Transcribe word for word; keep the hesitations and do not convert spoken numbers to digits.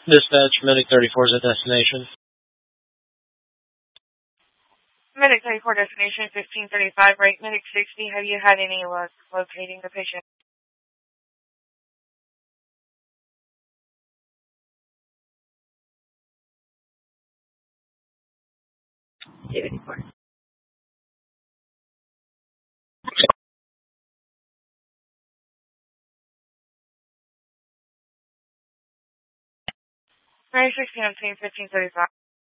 Dispatch, Medic thirty-four is at destination. Medic thirty-four, destination fifteen thirty-five, right, Medic sixty, have you had any luck locating the patient? seventy-four. Medic sixteen, I'm seeing fifteen thirty-five.